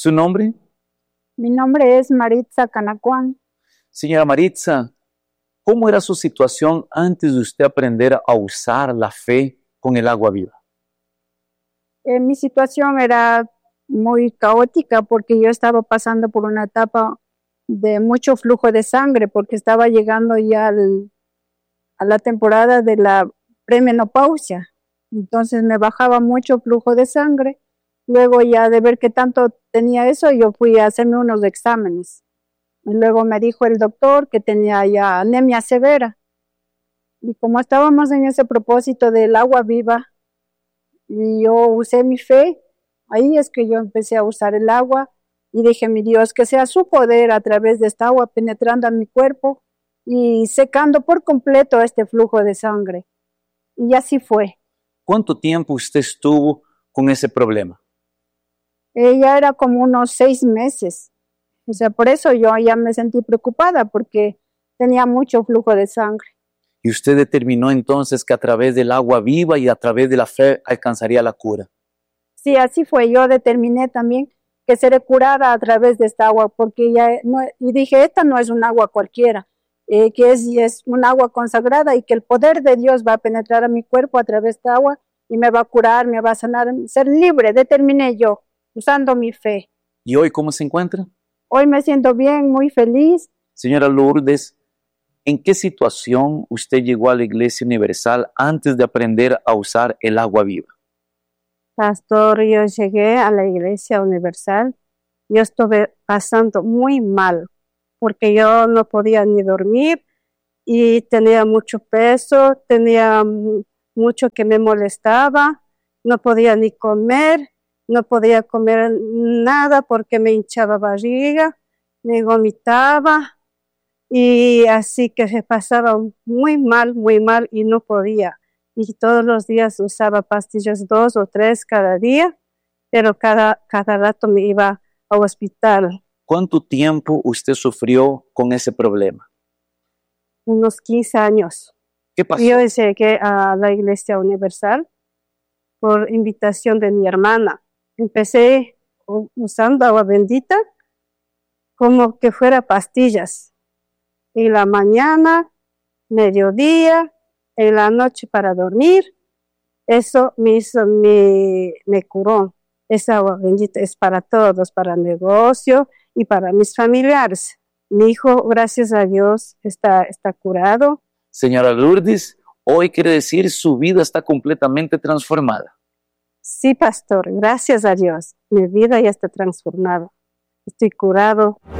¿Su nombre? Mi nombre es Maritza Canacuán. Señora Maritza, ¿cómo era su situación antes de usted aprender a usar la fe con el agua viva? Mi situación era muy caótica porque yo estaba pasando por una etapa de mucho flujo de sangre porque estaba llegando ya a la temporada de la premenopausia. Entonces me bajaba mucho flujo de sangre. Luego ya de ver que tanto tenía eso, yo fui a hacerme unos exámenes. Y luego me dijo el doctor que tenía ya anemia severa. Y como estábamos en ese propósito del agua viva, y yo usé mi fe, ahí es que yo empecé a usar el agua y dije, mi Dios, que sea su poder a través de esta agua penetrando en mi cuerpo y secando por completo este flujo de sangre. Y así fue. ¿Cuánto tiempo usted estuvo con ese problema? Ya era como unos 6 meses. O sea, por eso yo ya me sentí preocupada porque tenía mucho flujo de sangre. Y usted determinó entonces que a través del agua viva y a través de la fe alcanzaría la cura. Sí, así fue. Yo determiné también que seré curada a través de esta agua, porque ya no, y dije, esta no es un agua cualquiera, que es un agua consagrada y que el poder de Dios va a penetrar a mi cuerpo a través de esta agua y me va a curar, me va a sanar, ser libre, determiné yo, usando mi fe. ¿Y hoy cómo se encuentra? Hoy me siento bien, muy feliz. Señora Lourdes, ¿en qué situación usted llegó a la Iglesia Universal antes de aprender a usar el agua viva? Pastor, yo llegué a la Iglesia Universal, yo estuve pasando muy mal, porque yo no podía ni dormir y tenía mucho peso, tenía mucho que me molestaba, no podía ni comer, no podía comer nada porque me hinchaba barriga, me vomitaba y así que se pasaba muy mal y no podía. Y todos los días usaba pastillas 2 o 3 cada día, pero cada rato me iba al hospital. ¿Cuánto tiempo usted sufrió con ese problema? Unos 15 años. ¿Qué pasó? Yo llegué a la Iglesia Universal por invitación de mi hermana. Empecé usando agua bendita como que fuera pastillas. En la mañana, mediodía, en la noche para dormir. Eso me curó. Esa agua bendita es para todos, para el negocio y para mis familiares. Mi hijo, gracias a Dios, está curado. Señora Lourdes, hoy quiere decir su vida está completamente transformada. Sí, pastor, gracias a Dios. Mi vida ya está transformada. Estoy curado.